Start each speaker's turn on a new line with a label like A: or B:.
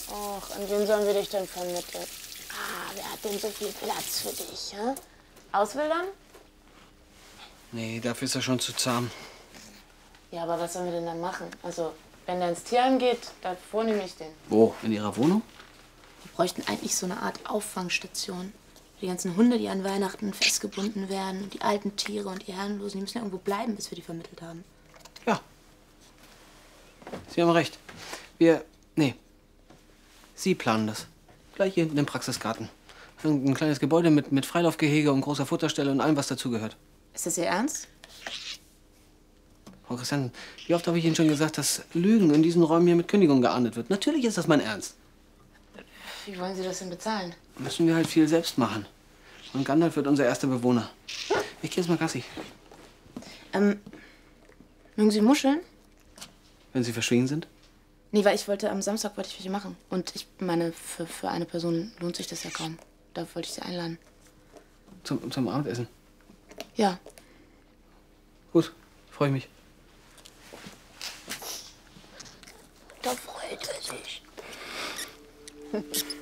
A: Och, an wen sollen wir dich denn vermitteln? Wer hat denn so viel Platz für dich, hä? Auswildern?
B: Nee, dafür ist er schon zu zahm.
A: Ja, aber was sollen wir denn dann machen? Also, wenn der ins Tierheim geht, davor nehme ich den.
B: Wo? In Ihrer Wohnung?
A: Wir bräuchten eigentlich so eine Art Auffangstation. Die ganzen Hunde, die an Weihnachten festgebunden werden, und die alten Tiere und die Herrenlosen, die müssen ja irgendwo bleiben, bis wir die vermittelt haben.
B: Ja. Sie haben recht. Nee. Sie planen das. Gleich hier hinten im Praxisgarten. Ein kleines Gebäude mit Freilaufgehege und großer Futterstelle und allem, was dazugehört.
A: Ist das Ihr Ernst?
B: Frau Christian, wie oft habe ich Ihnen schon gesagt, dass Lügen in diesen Räumen hier mit Kündigung geahndet wird? Natürlich ist das mein Ernst.
A: Wie wollen Sie das denn bezahlen?
B: Müssen wir halt viel selbst machen. Und Gandalf wird unser erster Bewohner. Ich gehe jetzt mal Gassi.
A: Mögen Sie Muscheln?
B: Wenn Sie verschwiegen sind?
A: Nee, weil am Samstag wollte ich welche machen. Und ich meine, für eine Person lohnt sich das ja kaum. Da wollte ich Sie einladen.
B: Zum Abendessen?
A: Ja.
B: Gut, freue ich mich.
A: Da freut er sich.